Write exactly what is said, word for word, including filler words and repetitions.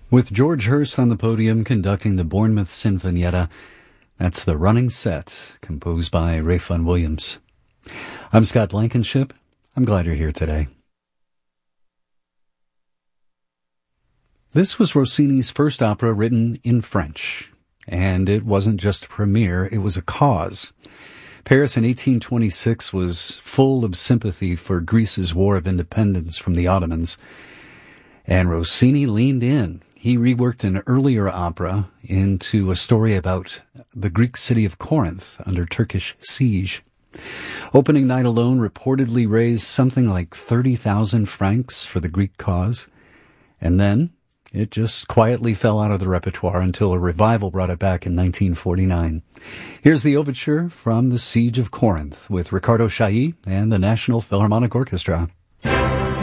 With George Hurst on the podium conducting the Bournemouth Sinfonietta. That's the running set, composed by Ralph Vaughan Williams. I'm Scott Blankenship. I'm glad you're here today. This was Rossini's first opera written in French, and it wasn't just a premiere, it was a cause. Paris in eighteen twenty-six was full of sympathy for Greece's war of independence from the Ottomans, and Rossini leaned in. He reworked an earlier opera into a story about the Greek city of Corinth under Turkish siege. Opening night alone reportedly raised something like thirty thousand francs for the Greek cause, and then it just quietly fell out of the repertoire until a revival brought it back in nineteen forty-nine. Here's the overture from The Siege of Corinth with Riccardo Chailly and the National Philharmonic Orchestra.